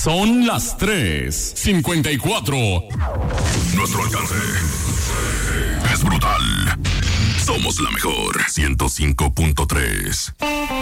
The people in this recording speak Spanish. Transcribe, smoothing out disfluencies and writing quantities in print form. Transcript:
Son las 3:54. Nuestro alcance es brutal. Somos la mejor 105.3.